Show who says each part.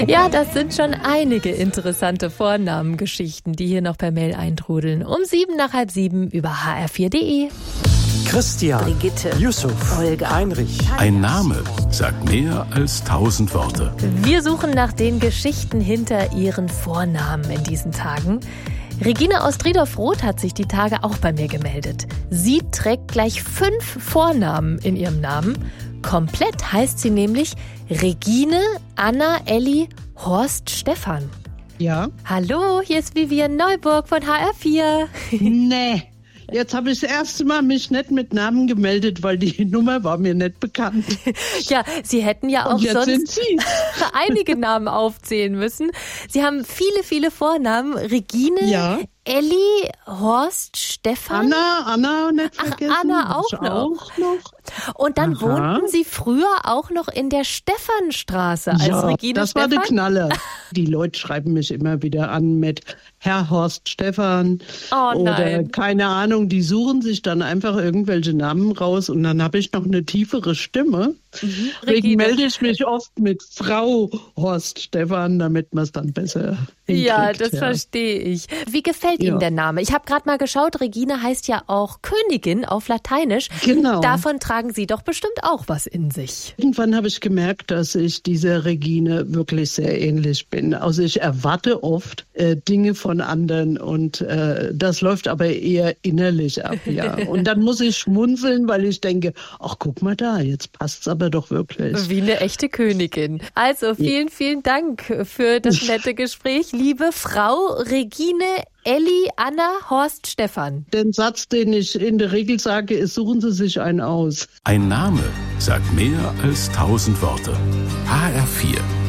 Speaker 1: Ja, das sind schon einige interessante Vornamengeschichten, die hier noch per Mail eintrudeln. Um 6:07 über hr4.de.
Speaker 2: Christian,
Speaker 1: Brigitte,
Speaker 2: Yusuf,
Speaker 1: Olga,
Speaker 2: Heinrich.
Speaker 3: Ein Name sagt mehr als 1000 Worte.
Speaker 1: Wir suchen nach den Geschichten hinter ihren Vornamen in diesen Tagen. Regine aus Driedorf-Roth hat sich die Tage auch bei mir gemeldet. Sie trägt gleich 5 Vornamen in ihrem Namen. Komplett heißt sie nämlich Regine, Anna, Elli, Horst, Stefan.
Speaker 4: Ja?
Speaker 1: Hallo, hier ist Vivian Neuburg von HR4.
Speaker 4: Nee. Jetzt habe ich das erste Mal mich nicht mit Namen gemeldet, weil die Nummer war mir nicht bekannt.
Speaker 1: Ja, Sie hätten ja auch sonst einige Namen aufzählen müssen. Sie haben viele, viele Vornamen. Regine,
Speaker 4: ja.
Speaker 1: Elli, Horst, Stefan.
Speaker 4: Anna nicht vergessen.
Speaker 1: Ach, Anna auch noch. Und dann wohnten Sie früher auch noch in der Stephanstraße als
Speaker 4: ja,
Speaker 1: Regine
Speaker 4: das
Speaker 1: Stefan?
Speaker 4: war der Knaller. Die Leute schreiben mich immer wieder an mit Herr Horst Stefan oder keine Ahnung. Die suchen sich dann einfach irgendwelche Namen raus und dann habe ich noch eine tiefere Stimme. Deswegen melde ich mich oft mit Frau Horst Stefan, damit man es dann besser hinkriegt.
Speaker 1: Ja, das verstehe ich. Wie gefällt Ihnen der Name? Ich habe gerade mal geschaut, Regine heißt ja auch Königin auf Lateinisch.
Speaker 4: Genau.
Speaker 1: Davon tragen Sie doch bestimmt auch was in sich.
Speaker 4: Irgendwann habe ich gemerkt, dass ich dieser Regine wirklich sehr ähnlich bin. Also ich erwarte oft Dinge von anderen und das läuft aber eher innerlich ab. Ja. Und dann muss ich schmunzeln, weil ich denke, ach guck mal da, jetzt passt's aber doch wirklich.
Speaker 1: Wie eine echte Königin. Also vielen, vielen Dank für das nette Gespräch, liebe Frau Regine, Elli, Anna, Horst, Stefan.
Speaker 4: Den Satz, den ich in der Regel sage, ist, suchen Sie sich einen aus.
Speaker 3: Ein Name sagt mehr als 1000 Worte. HR4